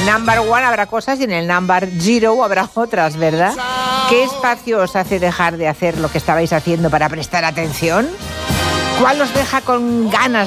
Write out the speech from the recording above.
el number one habrá cosas y en el number zero habrá otras, ¿verdad? ¿Qué espacio os hace dejar de hacer lo que estabais haciendo para prestar atención? ¿Cuál os deja con ganas